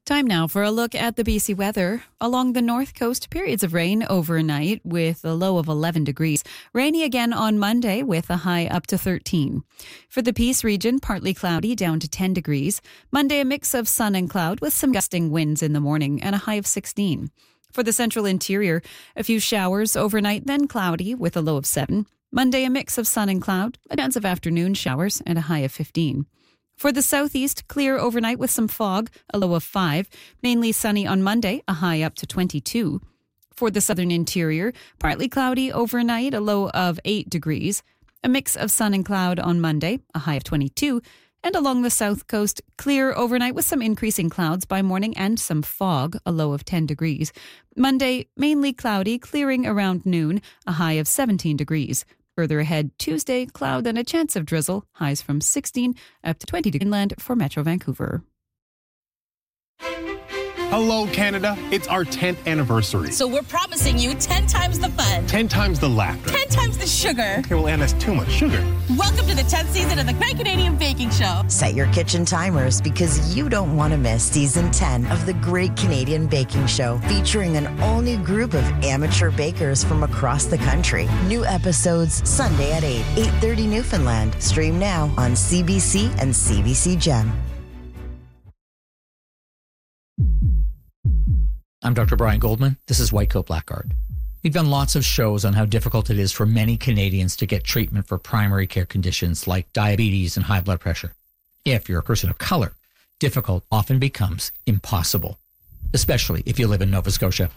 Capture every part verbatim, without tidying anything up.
Time now for a look at the B C weather. Along the north coast, periods of rain overnight with a low of eleven degrees. Rainy again on Monday with a high up to thirteen. For the Peace region, partly cloudy down to ten degrees. Monday, a mix of sun and cloud with some gusting winds in the morning and a high of sixteen. For the central interior, a few showers overnight, then cloudy with a low of seven. Monday, a mix of sun and cloud, a chance of afternoon showers and a high of fifteen. For the southeast, clear overnight with some fog, a low of five. Mainly sunny on Monday, a high up to twenty-two. For the southern interior, partly cloudy overnight, a low of eight degrees. A mix of sun and cloud on Monday, a high of twenty-two. And along the south coast, clear overnight with some increasing clouds by morning and some fog, a low of ten degrees. Monday, mainly cloudy, clearing around noon, a high of seventeen degrees. Further ahead, Tuesday, cloud and a chance of drizzle, highs from sixteen up to twenty degrees inland for Metro Vancouver. Hello, Canada. It's our tenth anniversary. So we're promising you ten times the fun. ten times the laughter. ten times the sugar. Okay, well, Anne, that's too much sugar. Welcome to the tenth season of the Great Canadian Baking Show. Set your kitchen timers because you don't want to miss season ten of the Great Canadian Baking Show, featuring an all-new group of amateur bakers from across the country. New episodes Sunday at eight, eight thirty Newfoundland. Stream now on C B C and C B C Gem. I'm Doctor Brian Goldman. This is White Coat Black Art. We've done lots of shows on how difficult it is for many Canadians to get treatment for primary care conditions like diabetes and high blood pressure. If you're a person of color, difficult often becomes impossible, especially if you live in Nova Scotia.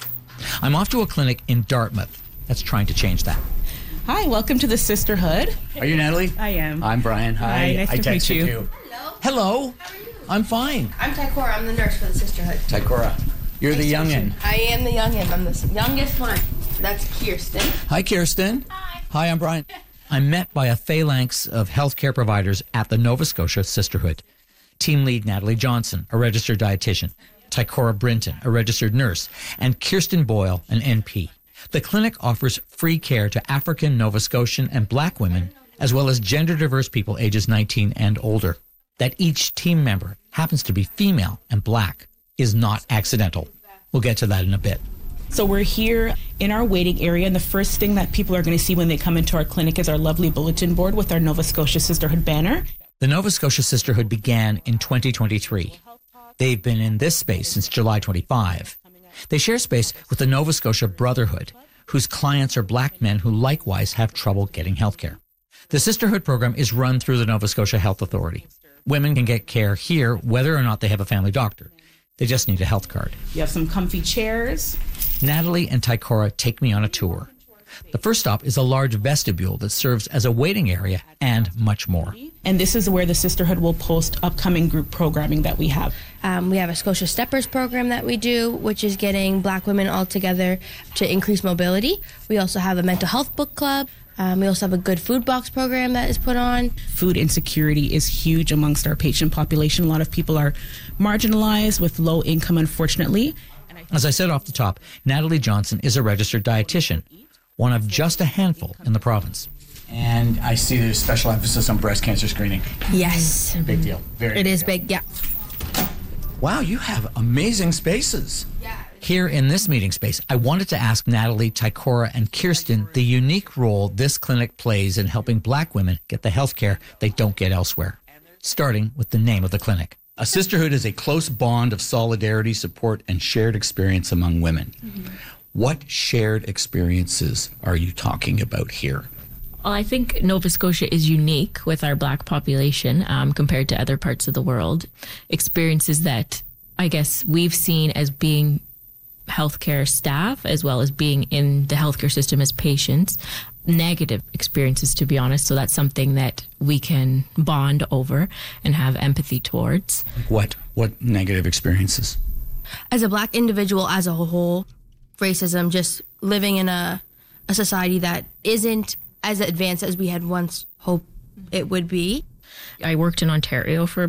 I'm off to a clinic in Dartmouth that's trying to change that. Hi, welcome to the Sisterhood. Are you Natalie? I am. I'm Brian. Hi. Hi, nice I to meet texted you. you. Hello. Hello. How are you? I'm fine. I'm Taikora. I'm the nurse for the Sisterhood. Taikora, you're Nice the to meet youngin'. you. I am the youngin'. I'm the youngest one. That's Kirsten. Hi, Kirsten. Hi. Hi, I'm Brian. I'm met by a phalanx of healthcare providers at the Nova Scotia Sisterhood. Team lead Natalie Johnson, a registered dietitian, Taikora Brinton, a registered nurse, and Kirsten Boyle, an N P. The clinic offers free care to African, Nova Scotian, and Black women, as well as gender-diverse people ages nineteen and older. That each team member happens to be female and Black is not accidental. We'll get to that in a bit. So we're here in our waiting area, and the first thing that people are going to see when they come into our clinic is our lovely bulletin board with our Nova Scotia Sisterhood banner. The Nova Scotia Sisterhood began in twenty twenty-three. They've been in this space since July twenty-fifth. They share space with the Nova Scotia Brotherhood, whose clients are Black men who likewise have trouble getting health care. The Sisterhood program is run through the Nova Scotia Health Authority. Women can get care here whether or not they have a family doctor. They just need a health card. You have some comfy chairs. Natalie and Taikora take me on a tour. The first stop is a large vestibule that serves as a waiting area and much more. And this is where the Sisterhood will post upcoming group programming that we have. Um, we have a Scotia Steppers program that we do, which is getting Black women all together to increase mobility. We also have a mental health book club. Um, we also have a good food box program that is put on. Food insecurity is huge amongst our patient population. A lot of people are marginalized with low income, unfortunately. As I said off the top, Natalie Johnson is a registered dietitian, one of just a handful in the province. And I see there's special emphasis on breast cancer screening. Yes. Big deal. Very It big is deal. big, yeah. Wow, you have amazing spaces. Here in this meeting space, I wanted to ask Natalie, Taikora, and Kirsten the unique role this clinic plays in helping Black women get the health care they don't get elsewhere. Starting with the name of the clinic. A sisterhood is a close bond of solidarity, support, and shared experience among women. Mm-hmm. What shared experiences are you talking about here? Well, I think Nova Scotia is unique with our Black population um, compared to other parts of the world. Experiences that I guess we've seen as being healthcare staff as well as being in the healthcare system as patients. Negative experiences, to be honest. So that's something that we can bond over and have empathy towards. What what negative experiences? As a Black individual as a whole, racism, just living in a, a society that isn't as advanced as we had once hoped it would be. I worked in Ontario for